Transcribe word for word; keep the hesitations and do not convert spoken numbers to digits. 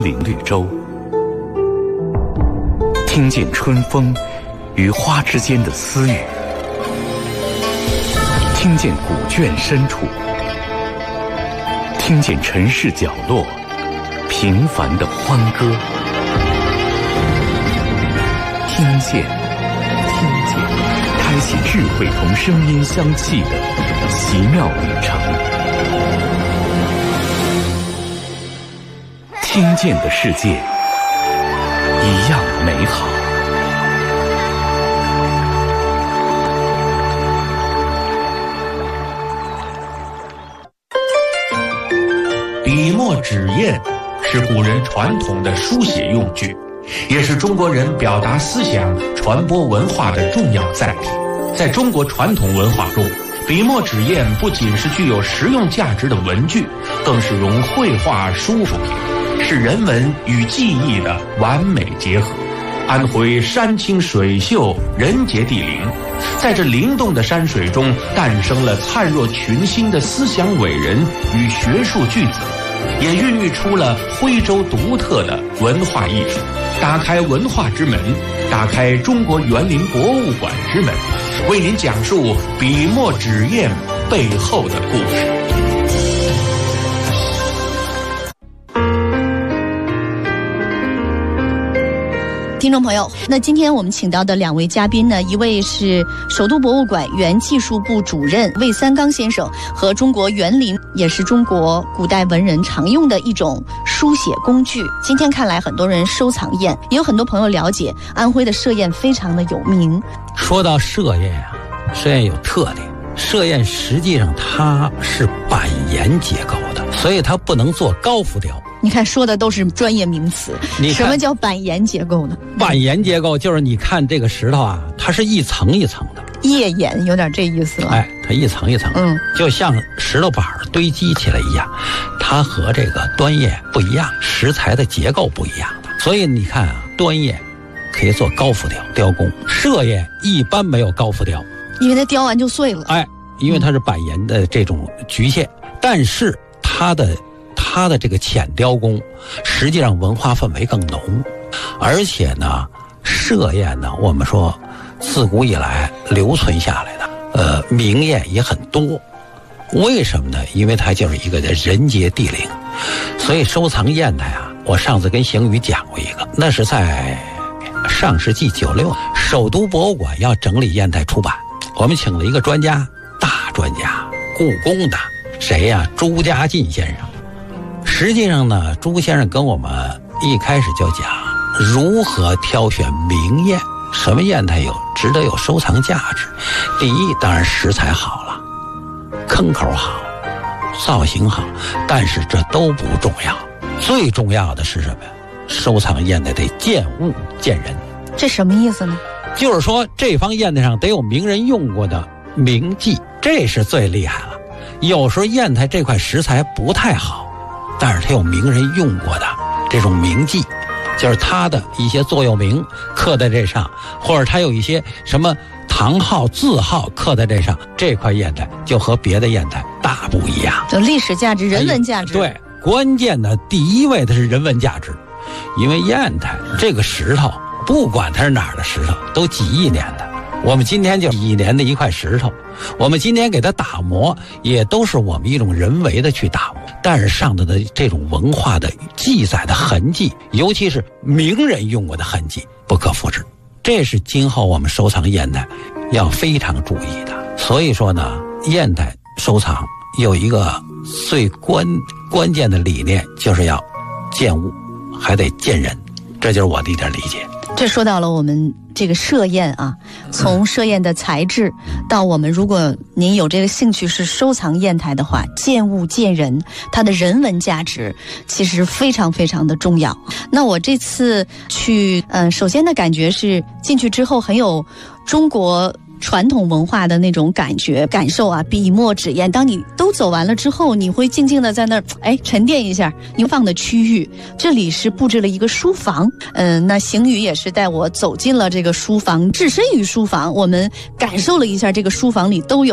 林绿洲，听见春风与花之间的私语，听见古卷深处，听见城市角落平凡的欢歌，听见，听见，开启智慧同声音相契的奇妙旅程。听见的世界一样美好。 笔墨纸砚是古人传统的书写用具，也是中国人表达思想、传播文化的重要载体。在中国传统文化中，笔墨纸砚不仅是具有实用价值的文具，更是融绘画书属品，是人文与技艺的完美结合。安徽山清水秀，人杰地灵，在这灵动的山水中，诞生了灿若群星的思想伟人与学术巨子，也孕育出了徽州独特的文化艺术。打开文化之门，打开中国园林博物馆之门，为您讲述笔墨纸砚背后的故事。 听众朋友，那今天我们请到的两位嘉宾呢，一位是首都博物馆原技术部主任魏三刚先生，和中国园林也是中国古代文人常用的一种书写工具。今天看来很多人收藏砚，也有很多朋友了解安徽的歙砚非常的有名。 说到歙砚啊，歙砚有特点，歙砚实际上它是板岩结构的，所以它不能做高浮雕。 你看说的都是专业名词，什么叫板岩结构呢？ 板岩结构就是你看这个石头啊，它是一层一层的， 页岩有点这意思了。 哎，它一层一层的，嗯，就像石头板堆积起来一样，它和这个端砚不一样，石材的结构不一样的。所以你看啊，端砚可以做高浮雕雕工，歙砚一般没有高浮雕， 因为它雕完就碎了。 哎，因为它是板岩的这种局限，嗯、但是它的。它的这个浅雕工实际上文化氛围更浓，而且呢歙砚呢我们说自古以来留存下来的呃名砚也很多。为什么呢？因为它就是一个人杰地灵，所以收藏砚台啊，我上次跟邢宇讲过一个，那是在上世纪九六首都博物馆要整理砚台出版，我们请了一个专家，大专家，故宫的谁呀、啊？朱家进先生。实际上呢，朱先生跟我们一开始就讲如何挑选名砚，什么砚台有值得有收藏价值。第一，当然食材好了，坑口好，造型好，但是这都不重要，最重要的是什么呀？收藏砚台得见物见人。 这什么意思呢？ 就是说这方砚台上得有名人用过的名迹，这是最厉害了。有时候砚台这块石材不太好，但是它有名人用过的这种名迹，就是它的一些座右铭刻在这上，或者它有一些什么堂号字号刻在这上，这块砚台就和别的砚台大不一样， 就历史价值、人文价值。 哎、对，关键的第一位的是人文价值，因为砚台这个石头，不管它是哪儿的石头，都几亿年的。我们今天就几亿年的一块石头，我们今天给它打磨，也都是我们一种人为的去打磨，但是上头的这种文化的记载的痕迹，尤其是名人用过的痕迹，不可复制。这是今后我们收藏砚台要非常注意的。所以说呢，砚台收藏有一个最关关键的理念，就是要见物，还得见人，这就是我的一点理解。 这说到了我们这个歙砚啊，从歙砚的材质到我们，如果您有这个兴趣是收藏砚台的话，见物见人，它的人文价值其实非常非常的重要。那我这次去，嗯、呃，首先的感觉是进去之后很有中国传统文化的那种感觉感受啊，笔墨纸砚，当你都走完了之后，你会静静的在那儿哎沉淀一下。您放的区域，这里是布置了一个书房，嗯、呃，那邢宇也是带我走进了这个书房，置身于书房，我们感受了一下这个书房里都有